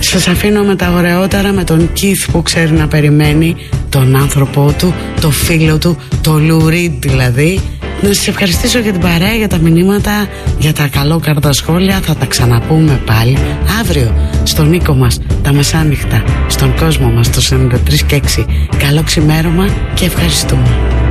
Σας αφήνω με τα ωραιότερα, με τον Keith που ξέρει να περιμένει τον άνθρωπό του, το φίλο του, το Lou Reed δηλαδή. Να σας ευχαριστήσω για την παρέα, για τα μηνύματα, για τα καλόκαρτα σχόλια. Θα τα ξαναπούμε πάλι αύριο στον Νίκο μας τα μεσάνυχτα, στον κόσμο μας το 93 και 6. Καλό ξημέρωμα και ευχαριστούμε.